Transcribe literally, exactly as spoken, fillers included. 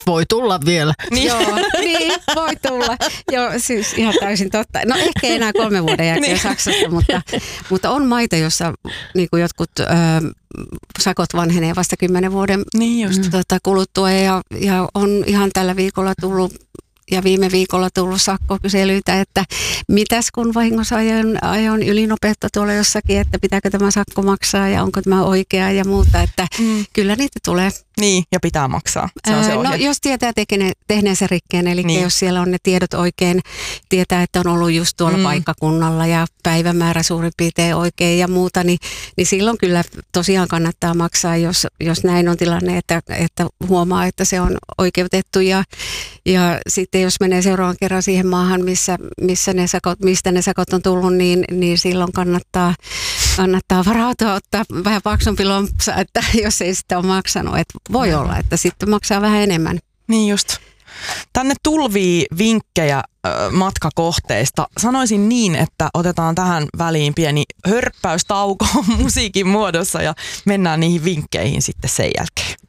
voi tulla vielä. Niin. Joo, niin, voi tulla. Joo, siis ihan täysin totta. No ehkä ei enää kolme vuoden jälkeen niin. Saksasta, mutta, mutta on maita, jossa niin kuin jotkut ö, sakot vanhenee vasta kymmenen vuoden niin just. Tota, kuluttua ja, ja on ihan tällä viikolla tullut ja viime viikolla tullut sakkokyselyitä, että mitäs kun vahingossa ajon, ajon ylinopeutta tuolla jossakin, että pitääkö tämä sakko maksaa ja onko tämä oikea ja muuta, että mm. kyllä niitä tulee. Niin, ja pitää maksaa. Se on se no jos tietää tekene, tehneensä rikkeen, eli niin. Jos siellä on ne tiedot oikein, tietää, että on ollut just tuolla mm. paikkakunnalla ja päivämäärä suurin piirtein oikein ja muuta, niin, niin silloin kyllä tosiaan kannattaa maksaa, jos, jos näin on tilanne, että, että huomaa, että se on oikeutettu ja, ja sitten jos menee seuraavan kerran siihen maahan, missä, missä ne sakot, mistä ne sakot on tullut, niin, niin silloin kannattaa, kannattaa varautua ottaa vähän paksumpi lompsa, että jos ei sitä ole maksanut, että voi olla, että sitten maksaa vähän enemmän. Niin just. Tänne tulvii vinkkejä äh, matkakohteista. Sanoisin niin, että otetaan tähän väliin pieni hörppäystauko musiikin muodossa ja mennään niihin vinkkeihin sitten sen jälkeen.